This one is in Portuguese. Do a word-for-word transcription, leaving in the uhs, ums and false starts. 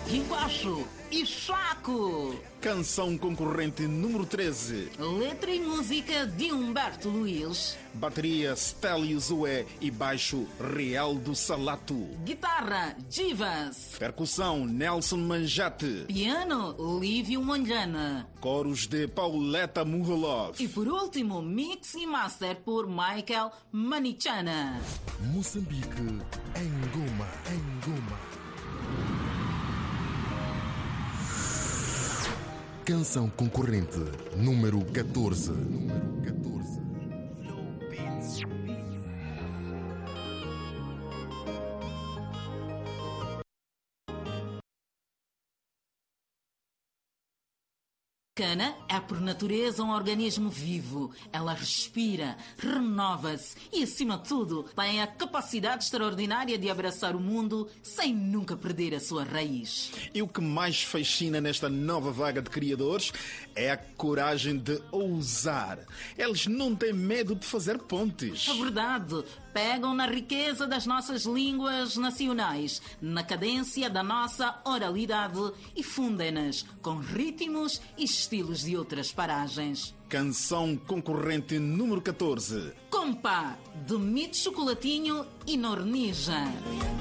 Guinguacho e Chaco. Canção concorrente número treze. Letra e música de Humberto Luiz. Bateria Stélio Zoé e baixo Real do Salato. Guitarra Divas. Percussão Nelson Manjate. Piano Lívio Manjana. Coros de Pauleta Murolov. E por último, mix e master por Michael Manichana. Moçambique em Goma, em Goma. Canção concorrente número catorze. Número catorze. Cana é por natureza um organismo vivo. Ela respira, renova-se e, acima de tudo, tem a capacidade extraordinária de abraçar o mundo sem nunca perder a sua raiz. E o que mais fascina nesta nova vaga de criadores é a coragem de ousar. Eles não têm medo de fazer pontes. É verdade. Pegam na riqueza das nossas línguas nacionais, na cadência da nossa oralidade e fundem-nas com ritmos e estilos de outras paragens. Canção concorrente número catorze. Compa, de Mito Chocolatinho e Nornija.